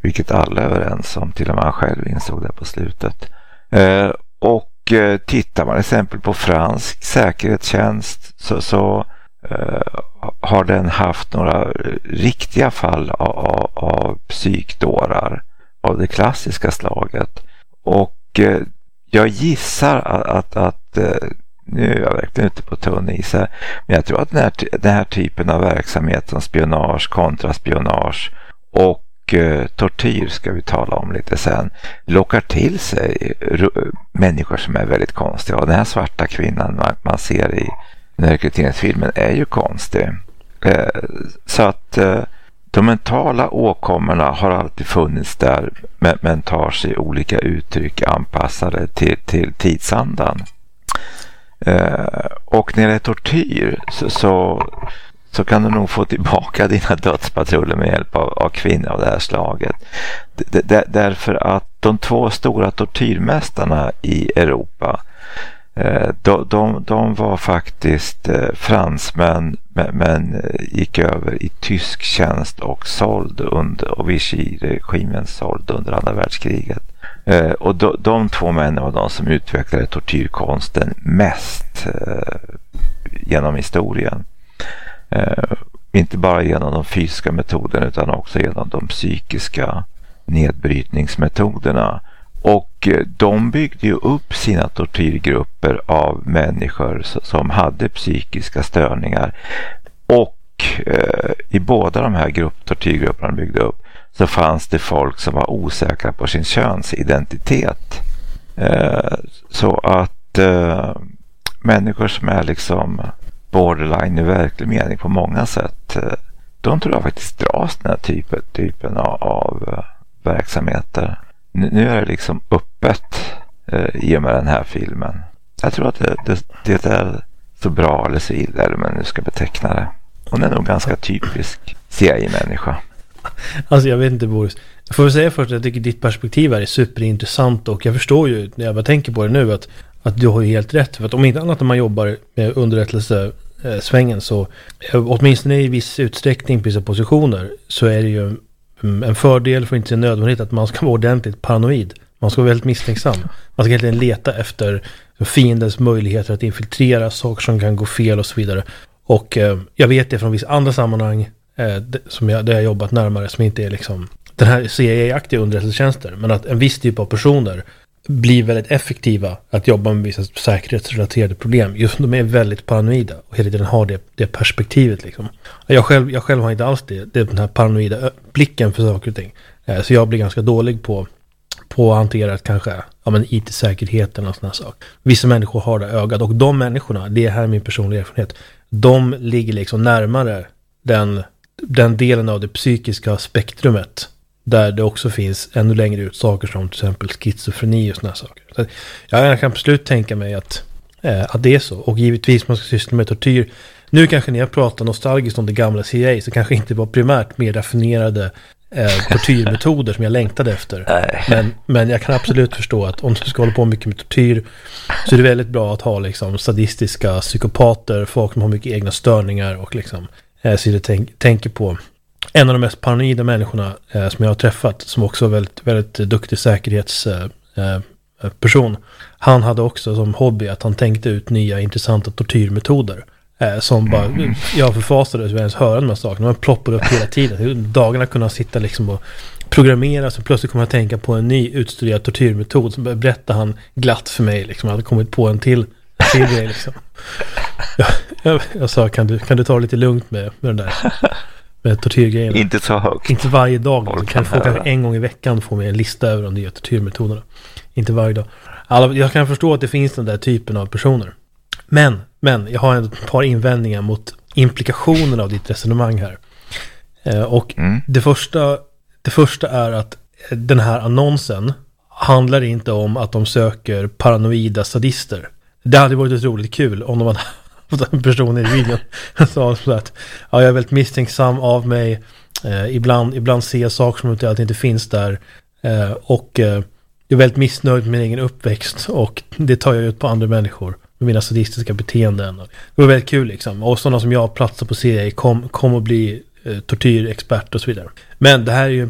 vilket alla är överens om, till och med han själv insåg det på slutet. Och tittar man exempel på fransk säkerhetstjänst så har den haft några riktiga fall av psykdårar av det klassiska slaget. Och jag gissar att nu är jag verkligen ute på tunn is här, men jag tror att den här typen av verksamhet som spionage, kontraspionage och tortyr, ska vi tala om lite sen, lockar till sig människor som är väldigt konstiga. Och den här svarta kvinnan man ser i den här rekryteringsfilmen är ju konstig. Så att de mentala åkommorna har alltid funnits där, men tar sig olika uttryck anpassade till tidsandan. Och när det är tortyr så kan du nog få tillbaka dina dödspatruller med hjälp av kvinnor av det här slaget. Därför att de två stora tortyrmästarna i Europa, de var faktiskt fransmän, men gick över i tysk tjänst och Vichy-regimen sålde under andra världskriget. Och de två männen var de som utvecklade tortyrkonsten mest genom historien. Inte bara genom de fysiska metoderna utan också genom de psykiska nedbrytningsmetoderna. Och de byggde ju upp sina tortyrgrupper av människor som hade psykiska störningar. Och i båda de här tortyrgrupperna de byggde upp så fanns det folk som var osäkra på sin könsidentitet. Så att människor som är liksom borderline i verklig mening på många sätt, de tror jag faktiskt dras den här typen av verksamheter. Nu är det liksom öppet i och med den här filmen. Jag tror att det är så bra eller så illa, eller man nu ska beteckna det. Hon är nog ganska typisk CIA-människa. Alltså jag vet inte, Boris. Jag får väl säga först att jag tycker ditt perspektiv är superintressant, och jag förstår ju när jag bara tänker på det nu att du har ju helt rätt. För att om inte annat när man jobbar med underrättelsesvängen så åtminstone i viss utsträckning på vissa positioner så är det ju en fördel, för inte säga nödvändigt, att man ska vara ordentligt paranoid. Man ska vara väldigt misstänksam. Man ska egentligen leta efter fiendens möjligheter att infiltrera saker som kan gå fel och så vidare. Och jag vet det från vissa andra sammanhang där jag jobbat närmare, som inte är liksom den här CIA-aktiga underrättelsetjänster, men att en viss typ av personer blir väldigt effektiva att jobba med vissa säkerhetsrelaterade problem. Just de är väldigt paranoida och hela tiden har det perspektivet liksom. Jag själv har inte alls det den här paranoida blicken för saker och ting. Så jag blir ganska dålig på att hantera kanske IT-säkerheten och sådana saker. Vissa människor har det ögat, och de människorna, det är här min personliga erfarenhet, de ligger liksom närmare den delen av det psykiska spektrumet där det också finns ännu längre ut saker som till exempel schizofreni och sådana saker. Så jag kan absolut tänka mig att det är så. Och givetvis man ska syssla med tortyr. Nu kanske när jag pratar nostalgiskt om det gamla CIA så kanske inte var primärt mer raffinerade tortyrmetoder som jag längtade efter. Men jag kan absolut förstå att om du ska hålla på mycket med tortyr så är det väldigt bra att ha liksom sadistiska psykopater, folk som har mycket egna störningar och liksom så jag tänker på en av de mest paranoida människorna som jag har träffat, som också är väldigt, väldigt duktig säkerhetsperson. Han hade också som hobby att han tänkte ut nya intressanta tortyrmetoder. Som bara, jag förfasade att ens höra de här sakerna. Man ploppade upp hela tiden. Dagarna kunde han sitta liksom och programmera, så plötsligt kom jag att tänka på en ny utstuderad tortyrmetod, som berättade han glatt för mig liksom. Han hade kommit på en till grej liksom. Jag sa, kan du ta det lite lugnt med den där med tortyrgrejerna? Inte så högt. Inte varje dag. Liksom. Kan få kanske en gång i veckan få med en lista över de nya tortyrmetoderna. Inte varje dag. Jag kan förstå att det finns den där typen av personer. Men jag har ett par invändningar mot implikationerna av ditt resonemang här. Och det första är att den här annonsen handlar inte om att de söker paranoida sadister. Det hade varit otroligt kul om de hade haft en person i videon som sa så att jag är väldigt misstänksam av mig. Ibland ser jag saker som inte finns där. Och jag är väldigt missnöjd med min egen uppväxt, och det tar jag ut på andra människor med mina sadistiska beteenden. Det var väldigt kul liksom. Och sådana som jag platsar på CIA kom och bli tortyrexpert och så vidare. Men det här är ju